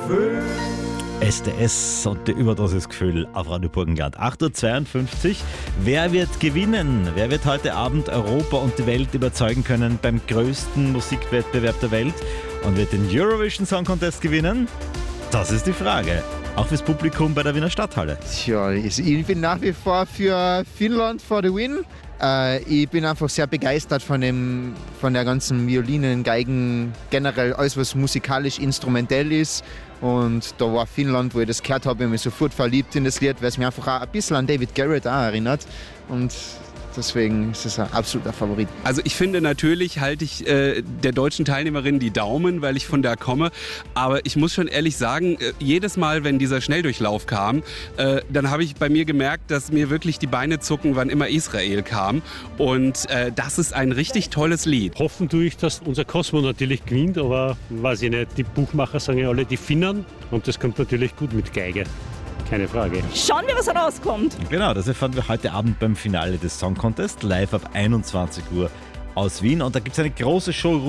Gefühl. STS und die Überdosisgefühl auf Radio Burgenland. 8:52 Uhr. Wer wird gewinnen? Wer wird heute Abend Europa und die Welt überzeugen können beim größten Musikwettbewerb der Welt und wird den Eurovision Song Contest gewinnen? Das ist die Frage. Auch fürs Publikum bei der Wiener Stadthalle. Tja, ich bin nach wie vor für Finnland for the win. Ich bin einfach sehr begeistert von der ganzen Violinen, Geigen, generell alles, was musikalisch instrumentell ist. Und da war Finnland, wo ich das gehört habe, ich mich sofort verliebt in das Lied, weil es mich einfach auch ein bisschen an David Garrett auch erinnert. Und deswegen ist es ein absoluter Favorit. Also ich finde, natürlich halte ich der deutschen Teilnehmerin die Daumen, weil ich von da komme. Aber ich muss schon ehrlich sagen, jedes Mal, wenn dieser Schnelldurchlauf kam, dann habe ich bei mir gemerkt, dass mir wirklich die Beine zucken, wann immer Israel kam. Und das ist ein richtig tolles Lied. Hoffen tue ich, dass unser Cosmo natürlich gewinnt, aber weiß ich nicht, die Buchmacher sagen ja alle die Finnen und das kommt natürlich gut mit Geige. Keine Frage. Schauen wir, was rauskommt. Genau, das erfahren wir heute Abend beim Finale des Song Contest, live ab 21 Uhr aus Wien. Und da gibt es eine große Show